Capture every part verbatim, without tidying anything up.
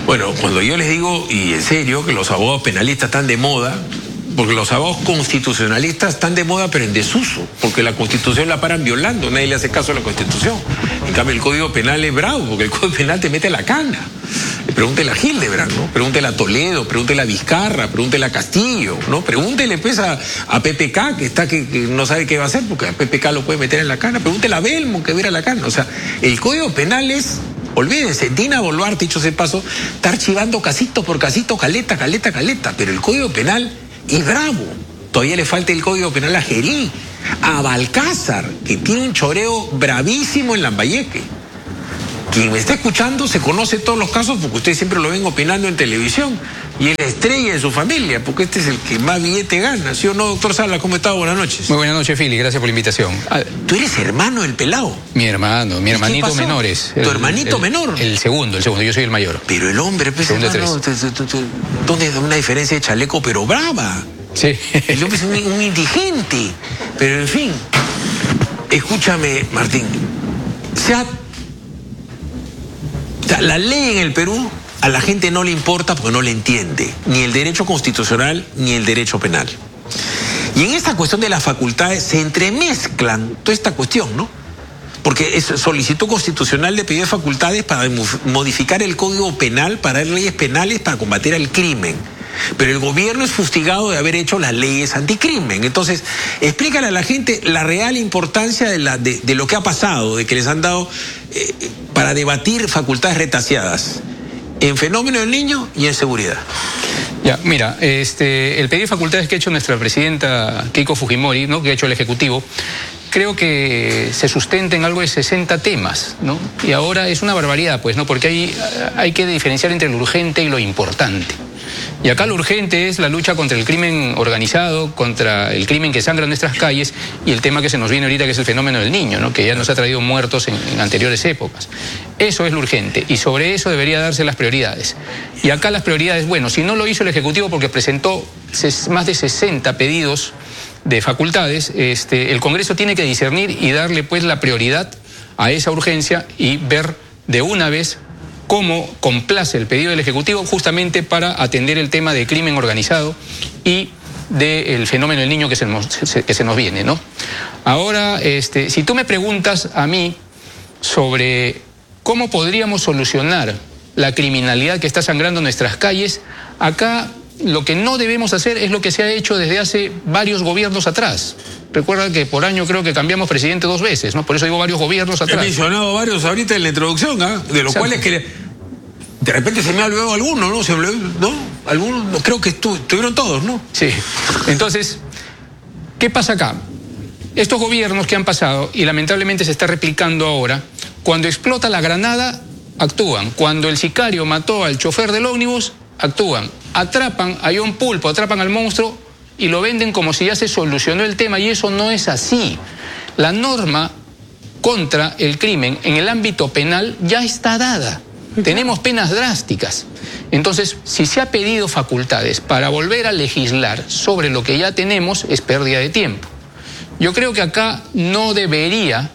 Bueno, cuando yo les digo, y en serio, que los abogados penalistas están de moda, porque los abogados constitucionalistas están de moda pero en desuso, porque la Constitución la paran violando, nadie le hace caso a la Constitución. En cambio el Código Penal es bravo, porque el Código Penal te mete la cana. Pregúntele a Hildebrand, ¿no? Pregúntele a Toledo, pregúntele a Vizcarra, pregúntele a Castillo, ¿no? Pregúntele pues a, a P P K, que está que, que no sabe qué va a hacer, porque a P P K lo puede meter en la cana. Pregúntele a Belmo, que viera la cana. O sea, el Código Penal es... Olvídense, Dina Boluarte, dicho sea de paso, está archivando casito por casito, caleta, caleta, caleta, pero el Código Penal es bravo. Todavía le falta el Código Penal a Gerí, a Balcázar, que tiene un choreo bravísimo en Lambayeque. Quien me está escuchando se conoce todos los casos porque usted siempre lo ven opinando en televisión. Y es la estrella de su familia, porque este es el que más billete gana. ¿Sí o no, doctor Sala? ¿Cómo está? Buenas noches. Muy buenas noches, Fili. Gracias por la invitación. Ah, ¿tú eres hermano del pelado? Mi hermano, mi hermanito menores. ¿Tu hermanito el, menor? El segundo, el segundo. Yo soy el mayor. Pero el hombre, pues, segundo hermano, de tres. ¿Dónde es una diferencia de chaleco, pero brava? Sí. El hombre es un, un indigente. Pero, en fin, escúchame, Martín. Se ha... O sea, la ley en el Perú a la gente no le importa porque no le entiende, ni el derecho constitucional ni el derecho penal. Y en esta cuestión de las facultades se entremezclan toda esta cuestión, ¿no? Porque es solicitud constitucional de pedir facultades para modificar el Código Penal, para dar leyes penales para combatir el crimen. Pero el gobierno es fustigado de haber hecho las leyes anticrimen. Entonces, explícale a la gente la real importancia de, la, de, de lo que ha pasado, de que les han dado eh, para debatir facultades retaseadas en fenómeno del niño y en seguridad. Ya, mira, este, el pedir facultades que ha hecho nuestra presidenta Keiko Fujimori, ¿no?, que ha hecho el Ejecutivo, creo que se sustenta en algo de sesenta temas, ¿no? Y ahora es una barbaridad, pues, ¿no? Porque hay, hay que diferenciar entre lo urgente y lo importante. Y acá lo urgente es la lucha contra el crimen organizado, contra el crimen que sangra en nuestras calles y el tema que se nos viene ahorita, que es el fenómeno del niño, ¿no?, que ya nos ha traído muertos en, en anteriores épocas. Eso es lo urgente y sobre eso debería darse las prioridades. Y acá las prioridades, bueno, si no lo hizo el Ejecutivo porque presentó más de sesenta pedidos de facultades, este, el Congreso tiene que discernir y darle pues la prioridad a esa urgencia y ver de una vez cómo complace el pedido del Ejecutivo justamente para atender el tema de crimen organizado y del fenómeno del niño que se nos, que se nos viene, ¿no? Ahora, este, si tú me preguntas a mí sobre cómo podríamos solucionar la criminalidad que está sangrando nuestras calles, acá lo que no debemos hacer es lo que se ha hecho desde hace varios gobiernos atrás. Recuerda que por año creo que cambiamos presidente dos veces, ¿no? Por eso digo varios gobiernos atrás. He mencionado varios ahorita en la introducción, ¿ah? ¿eh? De los cuales que de repente se me ha olvidado alguno, ¿no? Se me olvidó, ¿no? Algunos, creo que estu estuvieron todos, ¿no? Sí. Entonces, ¿qué pasa acá? Estos gobiernos que han pasado, y lamentablemente se está replicando ahora, cuando explota la granada, actúan. Cuando el sicario mató al chofer del ómnibus, actúan. Atrapan a John Pulpo, atrapan al monstruo y lo venden como si ya se solucionó el tema, y eso no es así. La norma contra el crimen en el ámbito penal ya está dada. Tenemos penas drásticas. Entonces, si se ha pedido facultades para volver a legislar sobre lo que ya tenemos, es pérdida de tiempo. Yo creo que acá no debería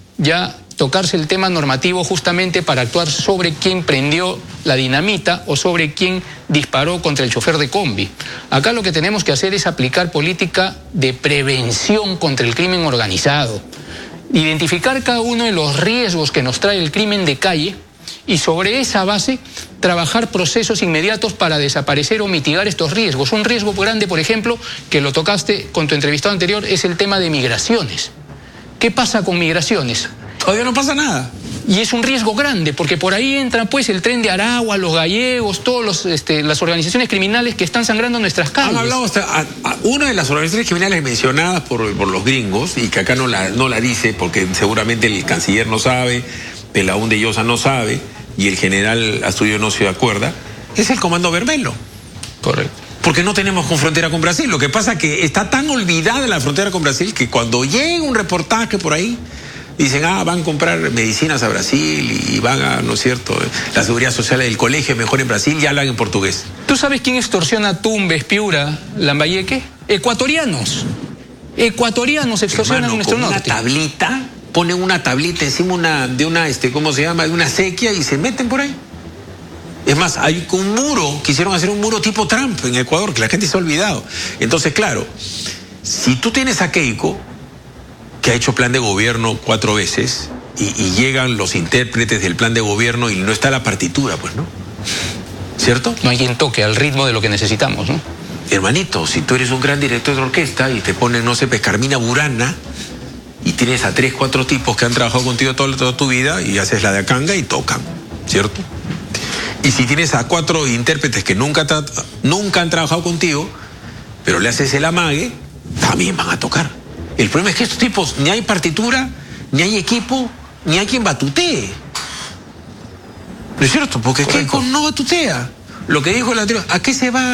ya tocarse el tema normativo justamente para actuar sobre quién prendió la dinamita o sobre quién disparó contra el chofer de combi. Acá lo que tenemos que hacer es aplicar política de prevención contra el crimen organizado, identificar cada uno de los riesgos que nos trae el crimen de calle y sobre esa base trabajar procesos inmediatos para desaparecer o mitigar estos riesgos. Un riesgo grande, por ejemplo, que lo tocaste con tu entrevistado anterior, es el tema de migraciones. ¿Qué pasa con migraciones? Todavía no pasa nada. Y es un riesgo grande, porque por ahí entra pues el Tren de Aragua, los gallegos, todas este, las organizaciones criminales que están sangrando nuestras calles. Han hablado hasta a, a una de las organizaciones criminales mencionadas por, por los gringos, y que acá no la, no la dice, porque seguramente el canciller no sabe, Pelaún de Llosa no sabe, y el general Astudillo no se acuerda, es el Comando Bermelo. Correcto. Porque no tenemos con frontera con Brasil. Lo que pasa es que está tan olvidada la frontera con Brasil que cuando llega un reportaje por ahí, dicen, ah, van a comprar medicinas a Brasil y van a, ¿no es cierto?, la seguridad social del colegio mejor en Brasil, ya hablan en portugués. ¿Tú sabes quién extorsiona Tumbes, Piura, Lambayeque? Ecuatorianos. Ecuatorianos extorsionan Hermano, nuestro con norte. Una tablita, ponen una tablita encima una, de una, este, ¿cómo se llama?, de una sequía y se meten por ahí. Es más, hay un muro, quisieron hacer un muro tipo Trump en Ecuador, que la gente se ha olvidado. Entonces, claro, si tú tienes a Keiko, que ha hecho plan de gobierno cuatro veces, y, y llegan los intérpretes del plan de gobierno y no está la partitura, pues, ¿no? ¿Cierto? No hay quien toque al ritmo de lo que necesitamos, ¿no? Hermanito, si tú eres un gran director de orquesta y te ponen, no sé, pues, Carmina Burana, y tienes a tres, cuatro tipos que han trabajado contigo toda, toda tu vida, y haces la de Acanga y tocan, ¿cierto? Y si tienes a cuatro intérpretes que nunca, nunca han trabajado contigo, pero le haces el amague, también van a tocar. El problema es que estos tipos, ni hay partitura, ni hay equipo, ni hay quien batutee. ¿No es cierto? Porque Keiko no batutea. Lo que dijo el anterior, ¿a qué se va?